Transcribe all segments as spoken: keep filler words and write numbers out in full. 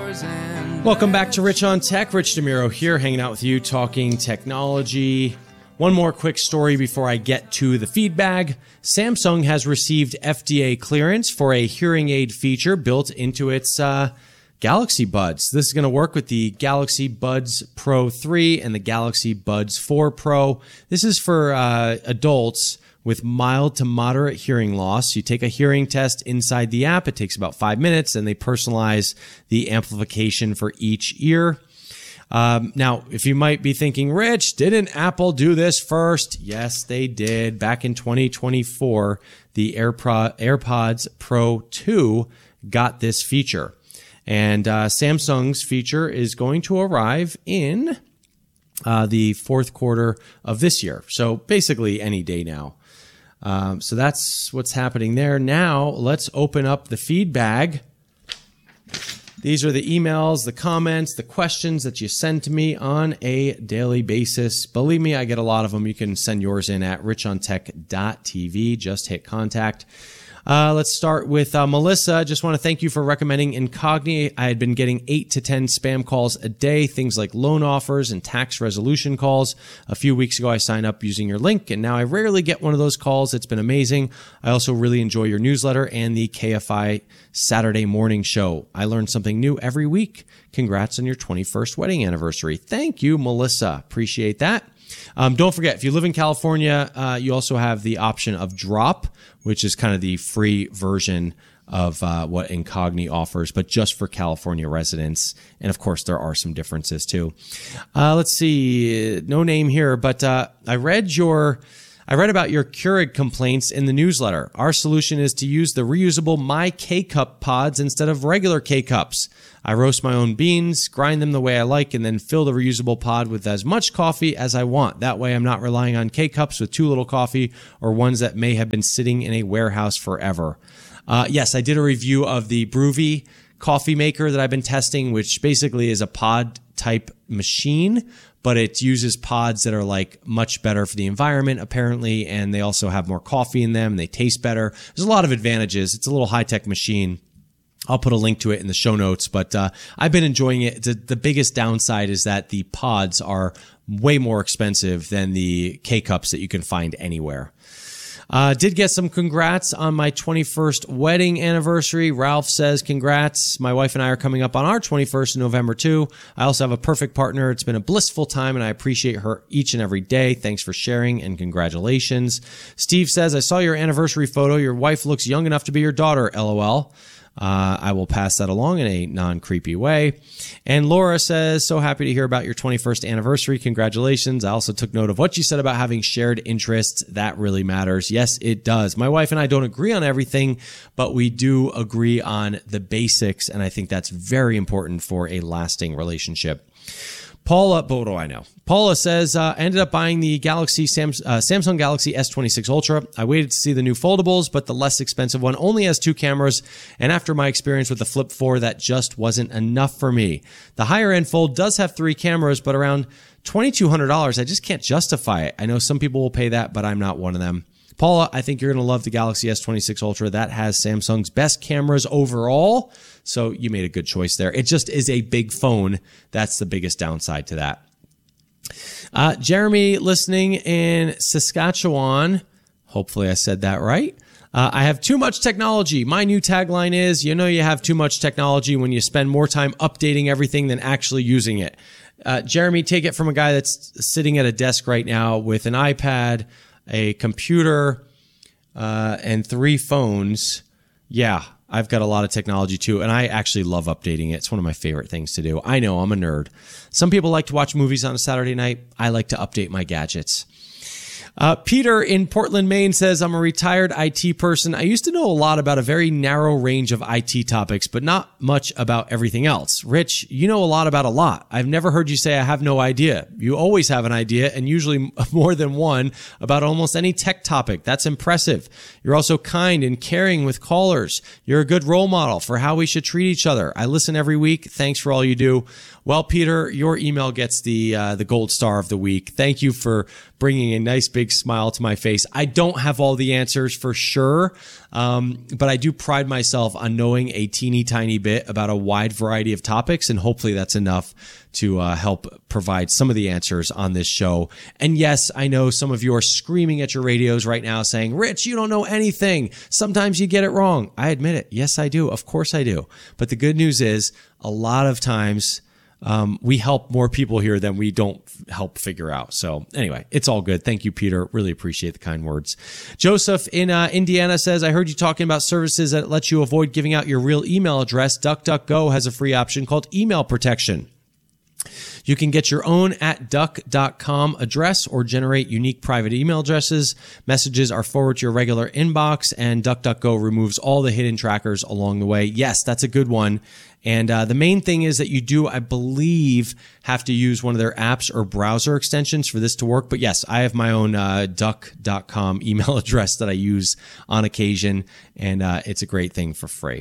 Welcome back to Rich on Tech. Rich DeMuro here, hanging out with you, talking technology. One more quick story before I get to the feedback. Samsung has received F D A clearance for a hearing aid feature built into its uh, Galaxy Buds. This is going to work with the Galaxy Buds Pro three and the Galaxy Buds four Pro. This is for uh, adults with mild to moderate hearing loss. You take a hearing test inside the app. It takes about five minutes, and they personalize the amplification for each ear. Um, now, if you might be thinking, Rich, didn't Apple do this first? Yes, they did. Back in twenty twenty-four, the AirPod, AirPods Pro two got this feature. And uh, Samsung's feature is going to arrive in uh, the fourth quarter of this year. So basically any day now. Um, so that's what's happening there. Now let's open up the feedback. These are the emails, the comments, the questions that you send to me on a daily basis. Believe me, I get a lot of them. You can send yours in at rich on tech dot t v. Just hit contact. Uh, let's start with uh, Melissa. Just want to thank you for recommending Incogni. I had been getting eight to ten spam calls a day, things like loan offers and tax resolution calls. A few weeks ago, I signed up using your link, and now I rarely get one of those calls. It's been amazing. I also really enjoy your newsletter and the K F I Saturday morning show. I learn something new every week. Congrats on your twenty-first wedding anniversary. Thank you, Melissa. Appreciate that. Um, don't forget, if you live in California, uh, you also have the option of Drop, which is kind of the free version of uh, what Incogni offers, but just for California residents. And of course, there are some differences too. Uh, let's see, no name here, but uh, I read your... I read about your Keurig complaints in the newsletter. Our solution is to use the reusable My K-Cup pods instead of regular K-Cups. I roast my own beans, grind them the way I like, and then fill the reusable pod with as much coffee as I want. That way I'm not relying on K-Cups with too little coffee or ones that may have been sitting in a warehouse forever. Uh, yes, I did a review of the Bruvy coffee maker that I've been testing, which basically is a pod type machine, but it uses pods that are like much better for the environment apparently, and they also have more coffee in them. They taste better. There's a lot of advantages. It's a little high-tech machine. I'll put a link to it in the show notes, but uh, I've been enjoying it. The, the biggest downside is that the pods are way more expensive than the K-Cups that you can find anywhere. Uh, did get some congrats on my twenty-first wedding anniversary. Ralph says, congrats. My wife and I are coming up on our twenty-first in November too. I also have a perfect partner. It's been a blissful time and I appreciate her each and every day. Thanks for sharing and congratulations. Steve says, I saw your anniversary photo. Your wife looks young enough to be your daughter, LOL. Uh, I will pass that along in a non-creepy way. And Laura says, so happy to hear about your twenty-first anniversary. Congratulations. I also took note of what you said about having shared interests. That really matters. Yes, it does. My wife and I don't agree on everything, but we do agree on the basics. And I think that's very important for a lasting relationship. Paula, but what do I know? Paula says, uh, I ended up buying the Galaxy Samsung, uh, Samsung Galaxy S twenty-six Ultra. I waited to see the new foldables, but the less expensive one only has two cameras. And after my experience with the Flip four, that just wasn't enough for me. The higher end Fold does have three cameras, but around twenty-two hundred dollars, I just can't justify it. I know some people will pay that, but I'm not one of them. Paula, I think you're going to love the Galaxy S twenty-six Ultra. That has Samsung's best cameras overall. So you made a good choice there. It just is a big phone. That's the biggest downside to that. Uh, Jeremy, listening in Saskatchewan. Hopefully I said that right. Uh, I have too much technology. My new tagline is, you know you have too much technology when you spend more time updating everything than actually using it. Uh, Jeremy, take it from a guy that's sitting at a desk right now with an iPad, a computer, uh, and three phones. Yeah, I've got a lot of technology too, and I actually love updating it. It's one of my favorite things to do. I know, I'm a nerd. Some people like to watch movies on a Saturday night. I like to update my gadgets. Uh, Peter in Portland, Maine says, I'm a retired I T person. I used to know a lot about a very narrow range of I T topics, but not much about everything else. Rich, you know a lot about a lot. I've never heard you say I have no idea. You always have an idea, and usually more than one, about almost any tech topic. That's impressive. You're also kind and caring with callers. You're a good role model for how we should treat each other. I listen every week. Thanks for all you do. Well, Peter, your email gets the uh, the gold star of the week. Thank you for bringing a nice big big smile to my face. I don't have all the answers for sure, um, but I do pride myself on knowing a teeny tiny bit about a wide variety of topics, and hopefully that's enough to uh, help provide some of the answers on this show. And yes, I know some of you are screaming at your radios right now saying, Rich, you don't know anything. Sometimes you get it wrong. I admit it. Yes, I do. Of course I do. But the good news is a lot of times um, we help more people here than we don't help figure out. So anyway, it's all good. Thank you, Peter. Really appreciate the kind words. Joseph in uh, Indiana says, I heard you talking about services that let you avoid giving out your real email address. DuckDuckGo has a free option called email protection. You can get your own at duck dot com address or generate unique private email addresses. Messages are forwarded to your regular inbox, and DuckDuckGo removes all the hidden trackers along the way. Yes, that's a good one. And uh, the main thing is that you do, I believe, have to use one of their apps or browser extensions for this to work. But yes, I have my own uh, duck dot com email address that I use on occasion, and uh, it's a great thing for free.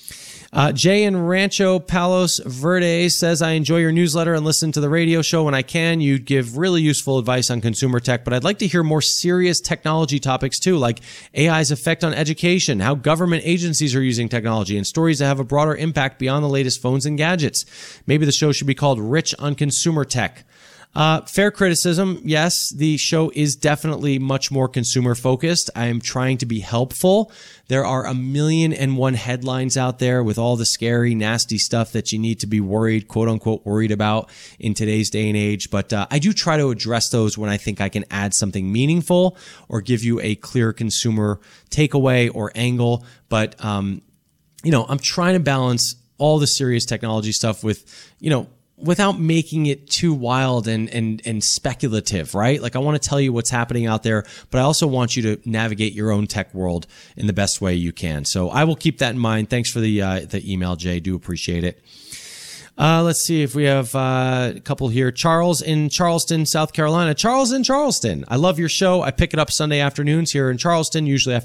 Uh, Jay in Rancho Palos Verdes says, I enjoy your newsletter and listen to the radio show when I can. You give really useful advice on consumer tech, but I'd like to hear more serious technology topics too, like A I's effect on education, how government agencies are using technology, and stories that have a broader impact beyond the latest phones and gadgets. Maybe the show should be called Rich on Consumer Tech. Uh, fair criticism. Yes, the show is definitely much more consumer focused. I am trying to be helpful. There are a million and one headlines out there with all the scary, nasty stuff that you need to be worried, quote unquote, worried about in today's day and age. But uh, I do try to address those when I think I can add something meaningful or give you a clear consumer takeaway or angle. But, um, you know, I'm trying to balance all the serious technology stuff with, you know, without making it too wild and, and, and speculative, right? Like I want to tell you what's happening out there, but I also want you to navigate your own tech world in the best way you can. So I will keep that in mind. Thanks for the, uh, the email, Jay. Do appreciate it. Uh, let's see if we have uh, a couple here. Charles in Charleston, South Carolina. Charles in Charleston. I love your show. I pick it up Sunday afternoons here in Charleston, usually after